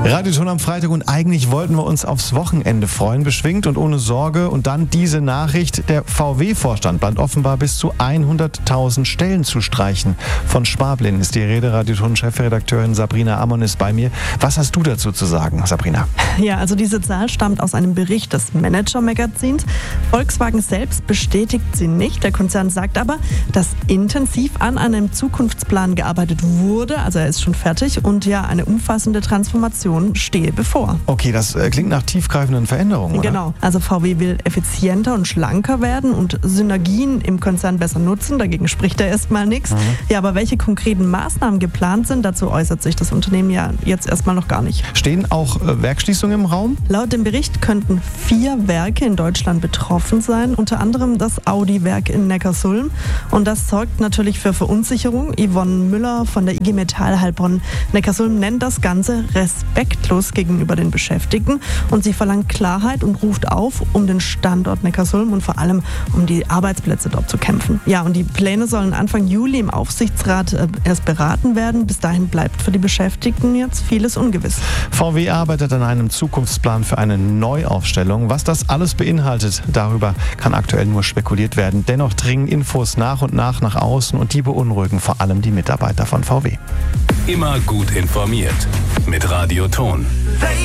Radioton am Freitag und eigentlich wollten wir uns aufs Wochenende freuen, beschwingt und ohne Sorge. Und dann diese Nachricht, der VW-Vorstand plant offenbar bis zu 100.000 Stellen zu streichen. Von Schwablin ist die Rede. Radioton-Chefredakteurin Sabrina Ammon ist bei mir. Was hast du dazu zu sagen, Sabrina? Ja, also diese Zahl stammt aus einem Bericht des Manager-Magazins. Volkswagen selbst bestätigt sie nicht. Der Konzern sagt aber, dass intensiv an einem Zukunftsplan gearbeitet wurde. Also er ist schon fertig und ja, eine umfassende Transformation stehe bevor. Okay, das klingt nach tiefgreifenden Veränderungen, oder? Genau. Also VW will effizienter und schlanker werden und Synergien im Konzern besser nutzen. Dagegen spricht er erstmal nichts. Ja, aber welche konkreten Maßnahmen geplant sind, dazu äußert sich das Unternehmen ja jetzt erstmal noch gar nicht. Stehen auch Werksschließungen im Raum? Laut dem Bericht könnten 4 Werke in Deutschland betroffen sein, unter anderem das Audi-Werk in Neckarsulm. Und das sorgt natürlich für Verunsicherung. Yvonne Müller von der IG Metall Heilbronn Neckarsulm nennt das Ganze respektlos gegenüber den Beschäftigten. Und sie verlangt Klarheit und ruft auf, um den Standort Neckarsulm und vor allem um die Arbeitsplätze dort zu kämpfen. Ja, und die Pläne sollen Anfang Juli im Aufsichtsrat erst beraten werden. Bis dahin bleibt für die Beschäftigten jetzt vieles ungewiss. VW arbeitet an einem Zukunftsplan für eine Neuaufstellung. Was das alles beinhaltet, darüber kann aktuell nur spekuliert werden. Dennoch dringen Infos nach und nach außen und die beunruhigen vor allem die Mitarbeiter von VW. Immer gut informiert mit Radioton.